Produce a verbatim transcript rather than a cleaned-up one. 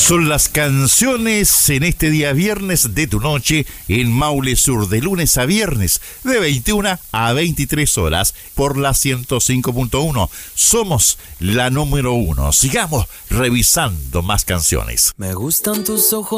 Son las canciones en este día viernes de tu noche en Maule Sur, de lunes a viernes, de veintiuna a veintitrés horas, por la ciento cinco punto uno. Somos la número uno. Sigamos revisando más canciones. Me gustan tus ojos